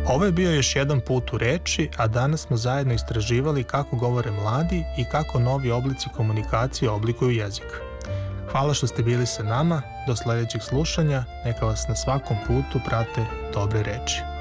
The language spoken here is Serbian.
Ovo je bio još jedan put u reči, a danas smo zajedno istraživali kako govore mladi i kako novi oblici komunikacije oblikuju jezik. Hvala što ste bili sa nama, do sledećeg slušanja, neka vas na svakom putu prate dobre reči.